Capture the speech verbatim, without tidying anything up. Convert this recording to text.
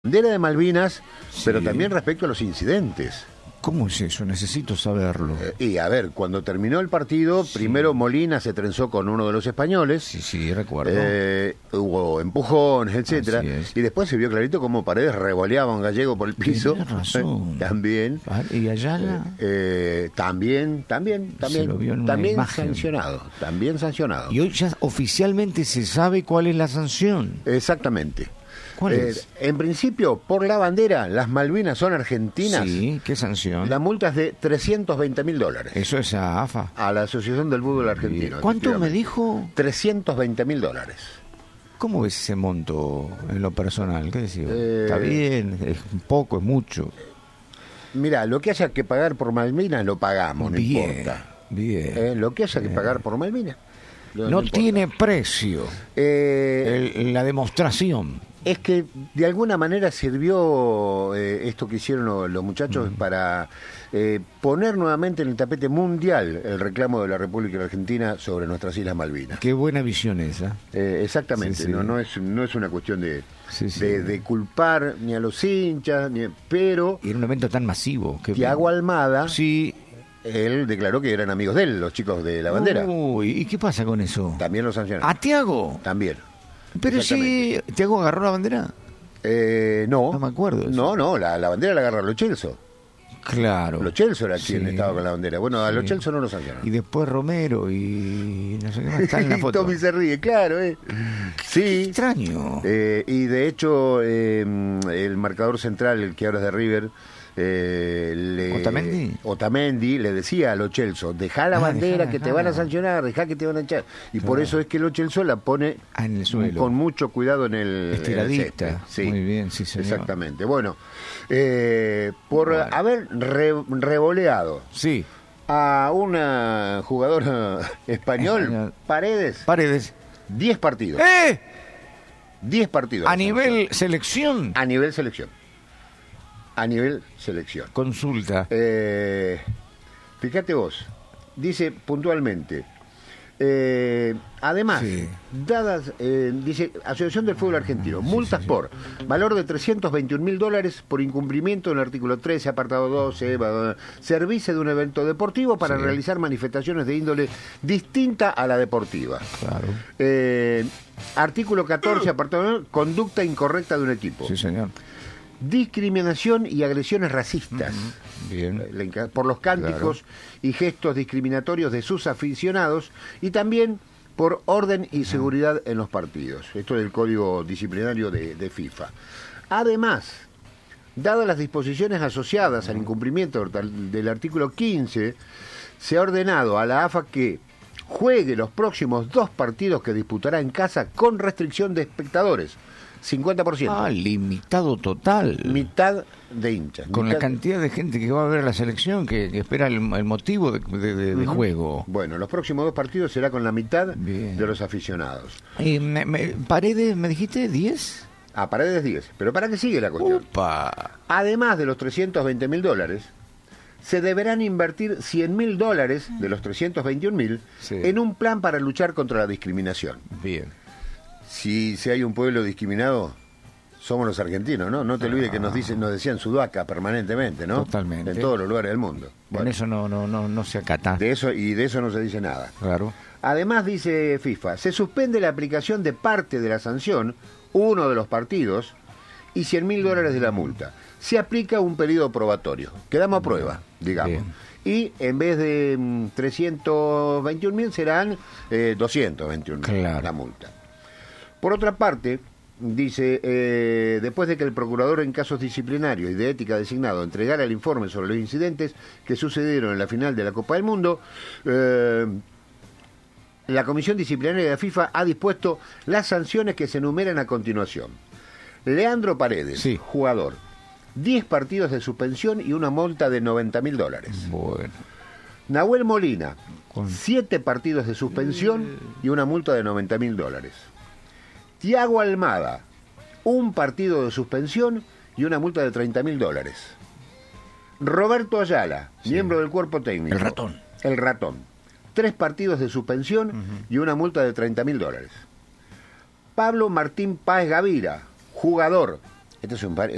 bandera de Malvinas, Sí. pero también respecto a los incidentes. ¿Cómo es eso? Necesito saberlo. Eh, y a ver, cuando terminó el partido, Sí. primero Molina se trenzó con uno de los españoles. Sí, sí, recuerdo. Eh, hubo empujones, etcétera, Así es. y después se vio clarito cómo Paredes revoleaba a un gallego por el piso. Tenés razón. También. Ah, ¿Y Ayala? Eh, también, también, también, lo vio en una también imagen. sancionado, también sancionado. Y hoy ya oficialmente se sabe cuál es la sanción. Exactamente. ¿Cuál Eh, es? En principio, por la bandera, las Malvinas son argentinas. Sí, ¿qué sanción? La multa es de trescientos veinte mil dólares. Eso es a AFA. A la Asociación del Fútbol Argentino. ¿Cuánto me efectivamente. dijo? trescientos veinte mil dólares. ¿Cómo ves ese monto en lo personal? ¿Qué decís? Eh, ¿Está bien? ¿Es poco? ¿Es mucho? Mira, lo que haya que pagar por Malvinas lo pagamos, no Bien, importa. bien. Eh, lo que haya que pagar por Malvinas. lo- No importa. tiene precio Eh, el- la demostración. Es que de alguna manera sirvió eh, esto que hicieron lo- los muchachos Mm. para eh, poner nuevamente en el tapete mundial el reclamo de la República Argentina sobre nuestras Islas Malvinas. Qué buena visión esa. Eh, exactamente, Sí, sí. No, no, es, no es una cuestión de, Sí, sí. de, de culpar ni a los hinchas, ni, pero Y era un evento tan masivo. Que Tiago Almada, Sí. él declaró que eran amigos de él, los chicos de la bandera. Uy, ¿y qué pasa con eso? También lo sancionaron. ¿A Tiago? También. Pero sí, Exactamente. ¿Tiago agarró la bandera? Eh, no. No me acuerdo de eso. No, no, la, la bandera la agarra Lo Celso. Claro. Lo Celso era quien Sí. estaba con la bandera. Bueno, a Sí. Lo Celso no lo sancionaron. Y después Romero y no sé qué más está en la foto. Tommy se ríe, claro, ¿eh? Sí. Extraño. Eh, y de hecho, eh, el marcador central, el que ahora es de River, eh, le, ¿Otamendi? Otamendi le decía a Lo Celso, dejá la Ah, bandera dejá, que te dejá. van a sancionar, dejá que te van a echar. Y por Claro. eso es que Lo Celso la pone Ah, en el suelo. con mucho cuidado en el, en el Estiradita. césped. Sí. Muy bien, sí, señor. Exactamente. Bueno, eh, por Bueno. haber re- revoleado Sí. a una jugadora español, Español. Paredes, Paredes. diez partidos. ¡Eh! diez partidos. A le nivel selección. sancionó. A nivel selección. A nivel selección. Consulta. Eh, fíjate vos, dice puntualmente, eh, además, Sí. dadas, eh, dice Asociación del Fútbol Argentino, multas por valor de trescientos veintiún mil dólares por incumplimiento del artículo trece, apartado doce, va- servicio de un evento deportivo para Sí. realizar manifestaciones de índole distinta a la deportiva. Claro. Eh, artículo catorce, apartado nueve, conducta incorrecta de un equipo. Sí, señor. Discriminación y agresiones racistas. Bien. Eh, la inca- por los cánticos y gestos discriminatorios de sus aficionados y también por orden y seguridad en los partidos. Esto es el código disciplinario de, de FIFA. Además, dadas las disposiciones asociadas al incumplimiento del, del artículo quince, se ha ordenado a la AFA que juegue los próximos dos partidos que disputará en casa con restricción de espectadores, cincuenta por ciento. Ah, limitado total. Mitad de hinchas. Con la mitad- cantidad de gente que va a ver la selección, que, que espera el, el motivo de, de- de- de Ujú. juego. Bueno, los próximos dos partidos será con la mitad Bien. de los aficionados. Eh, me- me- Paredes, ¿me dijiste diez? A Paredes diez. Pero ¿para qué sigue la cuestión? Opa. Además de los trescientos veinte mil dólares, se deberán invertir cien mil dólares de los trescientos veintiún mil Sí. en un plan para luchar contra la discriminación. Bien. Si, si hay un pueblo discriminado, somos los argentinos, ¿no? No te olvides que nos dicen, nos decían sudaca permanentemente, ¿no? Totalmente. En todos los lugares del mundo. Con Bueno, eso no, no, no, no se acata. de eso, y de eso no se dice nada. Claro. Además, dice FIFA, se suspende la aplicación de parte de la sanción, uno de los partidos, y cien mil dólares de la multa. Se aplica un periodo probatorio. Quedamos a prueba, digamos. Bien. Y en vez de mm, trescientos veintiún mil serán eh, doscientos veintiún mil Claro. la multa. Por otra parte, dice, eh, después de que el procurador en casos disciplinarios y de ética designado entregara el informe sobre los incidentes que sucedieron en la final de la Copa del Mundo, eh, la Comisión Disciplinaria de la FIFA ha dispuesto las sanciones que se enumeran a continuación. Leandro Paredes, Sí. jugador, diez partidos de suspensión y una multa de noventa mil dólares. Bueno. Nahuel Molina, Con- siete partidos de suspensión y una multa de noventa mil dólares. Tiago Almada, un partido de suspensión y una multa de treinta mil dólares. Roberto Ayala, miembro del cuerpo técnico. El ratón. El ratón. Tres partidos de suspensión y una multa de treinta mil dólares. Pablo Martín Páez Gavira, jugador. Este es un, par-